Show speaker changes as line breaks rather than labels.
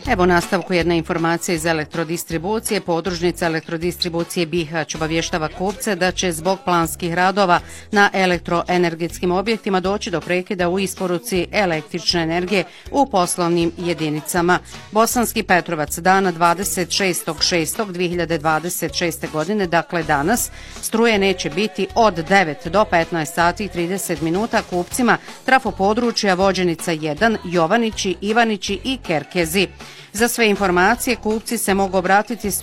Evo nastavku jedna informacija iz elektrodistribucije. Podružnica elektrodistribucije Bihać obavještava kupce da će zbog planskih radova na elektroenergetskim objektima doći do prekida u isporuci električne energije u poslovnim jedinicama. Bosanski Petrovac dana 26.6.2026. godine, dakle danas, struje neće biti od 9 do 15 sati i 30 minuta kupcima trafopodručja Vođenica 1, Jovanići, Ivanići i Kerkezi. Za sve informacije kupci se mogu obratiti